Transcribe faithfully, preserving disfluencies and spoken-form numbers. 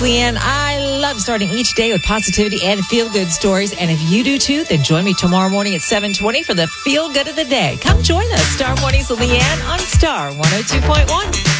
Leanne. I love starting each day with positivity and feel-good stories. And if you do too, then join me tomorrow morning at seven twenty for the feel-good of the day. Come join us. Star Mornings with Leanne on Star one oh two point one.